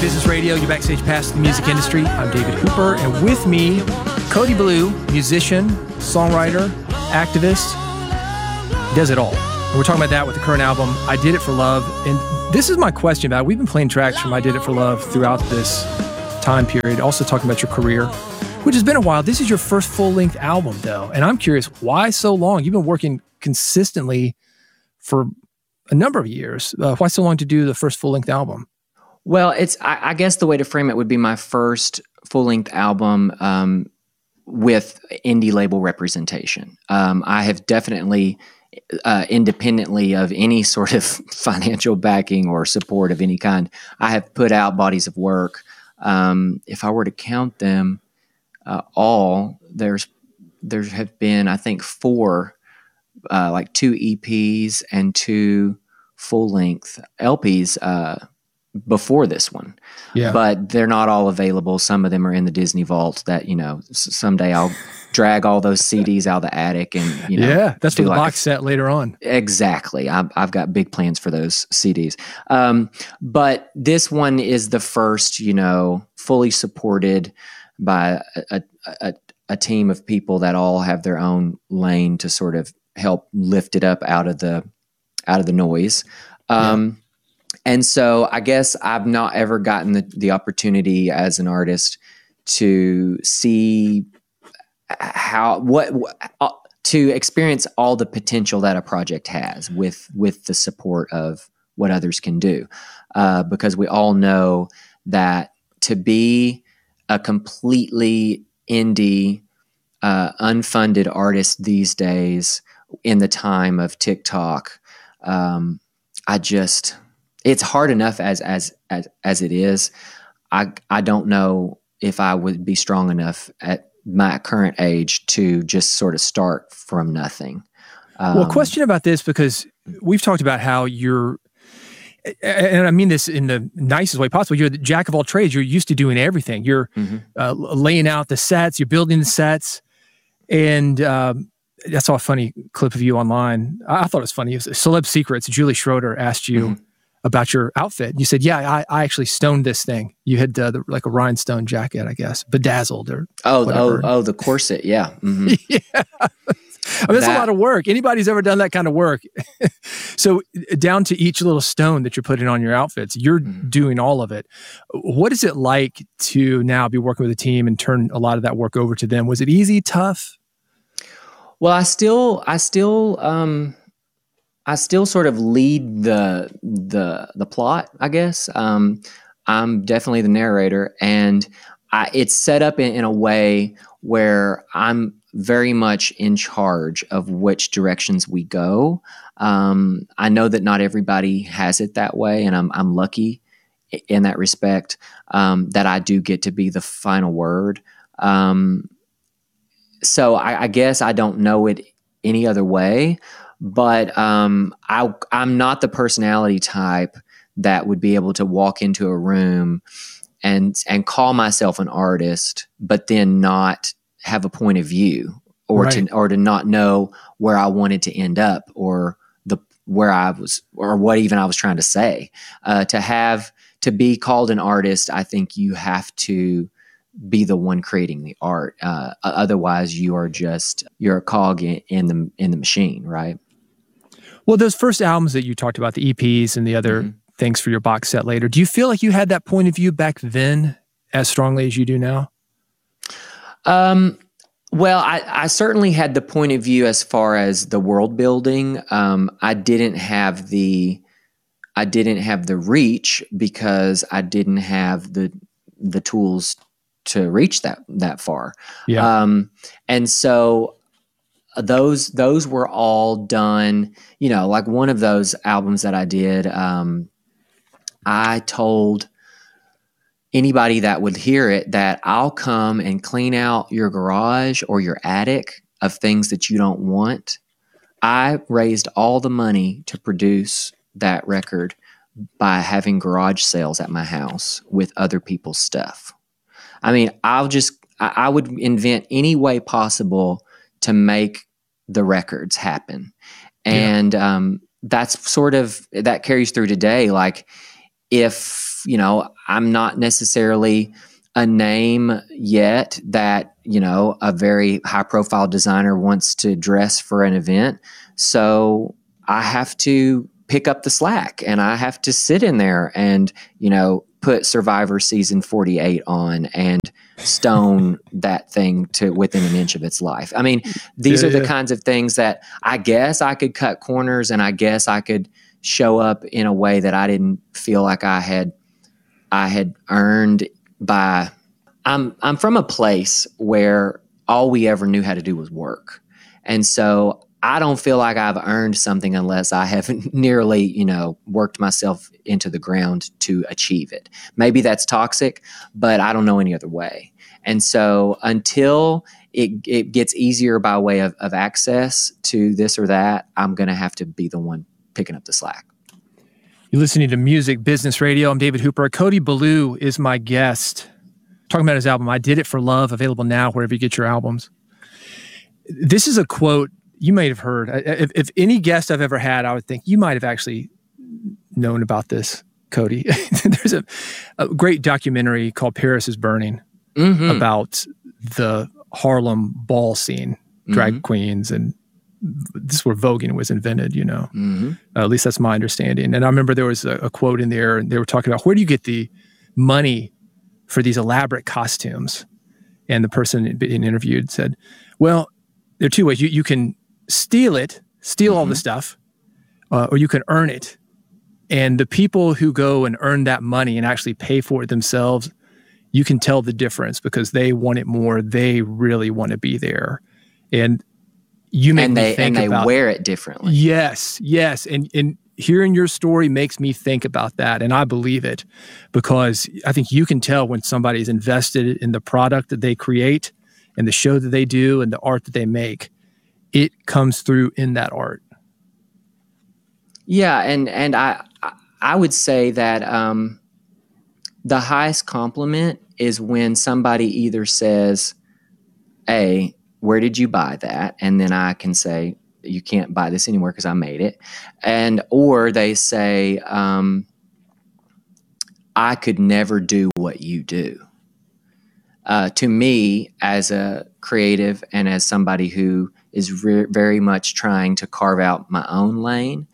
Business Radio, your backstage pass to the music industry. I'm David Hooper, and with me, Cody Blue, musician, songwriter, activist. He does it all. And we're talking about that with the current album, I Did It For Love. And this is my question about it. We've been playing tracks from I Did It For Love throughout this time period, also talking about your career, which has been a while. This is your first full-length album, though. And I'm curious, why so long? You've been working consistently for a number of years. Why so long to do the first full-length album? Well, I guess the way to frame it would be my first full-length album with indie label representation. I have definitely, independently of any sort of financial backing or support of any kind, I have put out bodies of work. If I were to count them all, there have been, I think, 4, like 2 EPs and 2 full-length LPs before this one. Yeah. But they're not all available. Some of them are in the Disney vault that, someday I'll drag all those CDs out of the attic and, Yeah, that's for the box set later on. Exactly. I've got big plans for those CDs. But this one is the first, fully supported by a team of people that all have their own lane to sort of help lift it up out of the noise. And so I guess I've not ever gotten the opportunity as an artist to see to experience all the potential that a project has with the support of what others can do. Because we all know that to be a completely indie, unfunded artist these days in the time of TikTok, it's hard enough as it is. I don't know if I would be strong enough at my current age to just sort of start from nothing. Well, a question about this, because we've talked about how you're, and I mean this in the nicest way possible, you're the jack of all trades. You're used to doing everything. You're laying out the sets, you're building the sets, and I saw a funny clip of you online. I thought it was funny. It was Celeb Secrets. Julie Schroeder asked you about your outfit. You said, yeah, I actually stoned this thing. You had like a rhinestone jacket, I guess, bedazzled or whatever. The corset. Yeah. Mm-hmm. Yeah. That's a lot of work. Anybody's ever done that kind of work. So down to each little stone that you're putting on your outfits, you're doing all of it. What is it like to now be working with a team and turn a lot of that work over to them? Was it easy, tough? Well, I still sort of lead the plot, I guess. I'm definitely the narrator, and it's set up in a way where I'm very much in charge of which directions we go. I know that not everybody has it that way, and I'm lucky in that respect, that I do get to be the final word. So I guess I don't know it any other way. But I'm not the personality type that would be able to walk into a room and call myself an artist, but then not have a point of view or to not know where I wanted to end up or where I was or what even I was trying to say. To be called an artist, I think you have to be the one creating the art. Otherwise, you're a cog in the machine, right? Well, those first albums that you talked about, the EPs and the other things for your box set later, do you feel like you had that point of view back then as strongly as you do now? Well, I certainly had the point of view as far as the world building. I didn't have the reach because I didn't have the tools to reach that far. Yeah. And so those were all done, like one of those albums that I did, I told anybody that would hear it that I'll come and clean out your garage or your attic of things that you don't want. I raised all the money to produce that record by having garage sales at my house with other people's stuff. I mean, I would invent any way possible to make the records happen. And that's sort of, that carries through today. Like if I'm not necessarily a name yet that, a very high profile designer wants to dress for an event. So I have to pick up the slack, and I have to sit in there and, put Survivor season 48 on and stone that thing to within an inch of its life. I mean, these are the kinds of things that I guess I could cut corners, and I guess I could show up in a way that I didn't feel like I had earned by. I'm from a place where all we ever knew how to do was work. And so I don't feel like I've earned something unless I have nearly, worked myself into the ground to achieve it. Maybe that's toxic, but I don't know any other way. And so until it gets easier by way of access to this or that, I'm going to have to be the one picking up the slack. You're listening to Music Business Radio. I'm David Hooper. Cody Ballou is my guest. Talking about his album, I Did It for Love, available now wherever you get your albums. This is a quote you might have heard. If any guest I've ever had, I would think you might have actually known about this, Cody. There's a great documentary called Paris is Burning about the Harlem ball scene, drag queens, and this is where voguing was invented, at least that's my understanding. And I remember there was a quote in there, and they were talking about, where do you get the money for these elaborate costumes? And the person being interviewed said, well, there are two ways. You can steal all the stuff, or you can earn it. And the people who go and earn that money and actually pay for it themselves, you can tell the difference because they want it more. They really want to be there. And you make me think about... And they wear it differently. Yes. And hearing your story makes me think about that. And I believe it because I think you can tell when somebody's invested in the product that they create and the show that they do and the art that they make. It comes through in that art. Yeah, and I would say that the highest compliment is when somebody either says, "Hey, where did you buy that?" And then I can say, "You can't buy this anywhere because I made it," or they say, "I could never do what you do." To me, as a creative and as somebody who is very much trying to carve out my own lane,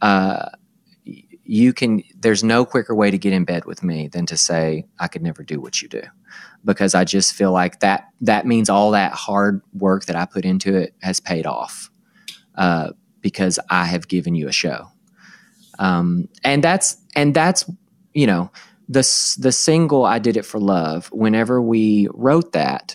there's no quicker way to get in bed with me than to say, I could never do what you do. Because I just feel like that means all that hard work that I put into it has paid off, because I have given you a show. And that's, the single I Did It for Love, whenever we wrote that,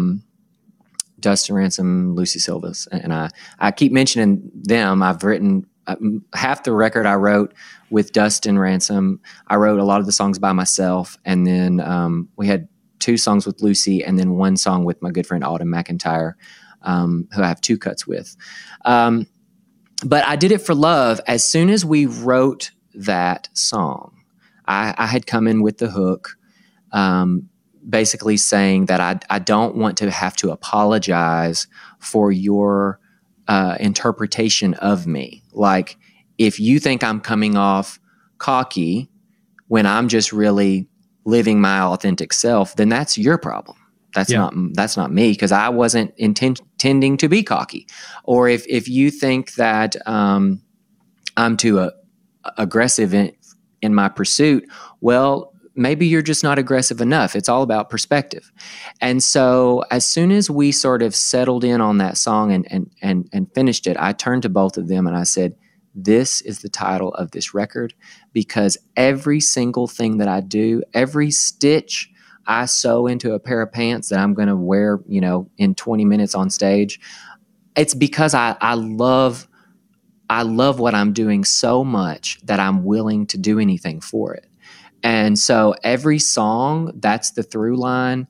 Dustin Ransom, Lucy Silvas, and I keep mentioning them. I've written half the record I wrote with Dustin Ransom. I wrote a lot of the songs by myself, and then we had 2 songs with Lucy, and then 1 song with my good friend Autumn McIntyre, who I have 2 cuts with. But I Did It for Love, as soon as we wrote that song, I had come in with the hook, basically saying that I don't want to have to apologize for your interpretation of me. Like, if you think I'm coming off cocky when I'm just really living my authentic self, then that's your problem. That's not me, because I wasn't intending to be cocky. Or if you think that I'm too aggressive in my pursuit, well, maybe you're just not aggressive enough. It's all about perspective. And so as soon as we sort of settled in on that song and finished it, I turned to both of them and I said, this is the title of this record, because every single thing that I do, every stitch I sew into a pair of pants that I'm going to wear, in 20 minutes on stage, it's because I love what I'm doing so much that I'm willing to do anything for it. And so every song, that's the through line.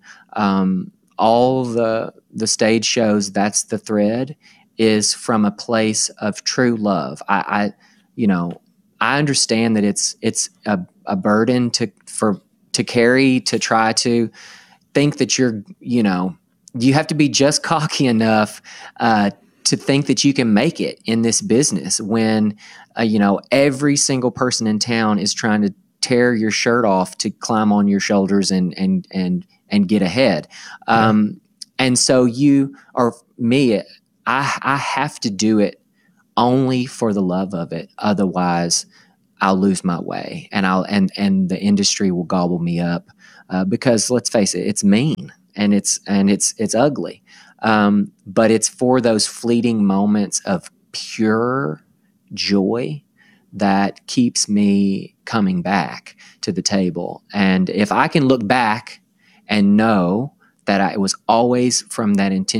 All the stage shows, that's the thread, is from a place of true love. I understand that it's a burden to carry, to try to think that you have to be just cocky enough to think that you can make it in this business when every single person in town is trying tear your shirt off to climb on your shoulders and get ahead. And so you or me, I have to do it only for the love of it. Otherwise, I'll lose my way, and the industry will gobble me up because let's face it, it's mean and it's ugly. But it's for those fleeting moments of pure joy that keeps me coming back to the table. And if I can look back and know that it was always from that intention